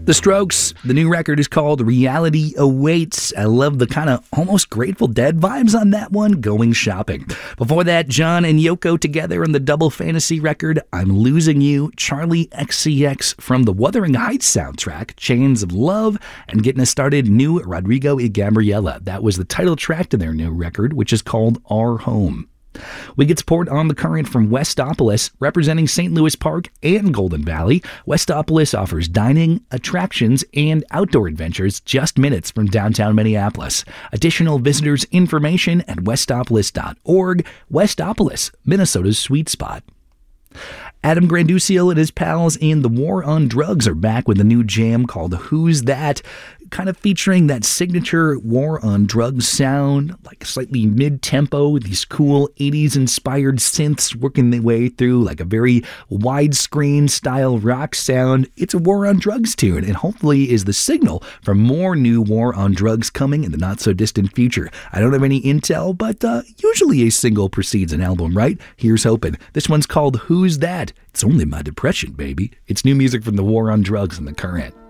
The Strokes, the new record is called Reality Awaits. I love the kind of almost Grateful Dead vibes on that one, Going Shopping. Before that, John and Yoko together on the double fantasy record, I'm Losing You, Charlie XCX from the Wuthering Heights soundtrack, Chains of Love, and getting us started, new Rodrigo y Gabriela. That was the title track to their new record, which is called Our Home. We get support on the current from Westopolis, representing St. Louis Park and Golden Valley. Westopolis offers dining, attractions, and outdoor adventures just minutes from downtown Minneapolis. Additional visitors information at westopolis.org. Westopolis, Minnesota's sweet spot. Adam Granduciel and his pals in The War on Drugs are back with a new jam called Who's That? Kind of featuring that signature War on Drugs sound, like slightly mid-tempo, these cool 80s-inspired synths working their way through like a very widescreen style rock sound. It's a War on Drugs tune, and hopefully is the signal for more new War on Drugs coming in the not-so-distant future. I don't have any intel, but usually a single precedes an album, right? Here's hoping. This one's called Who's That? It's only my depression, baby. It's new music from the War on Drugs and the current.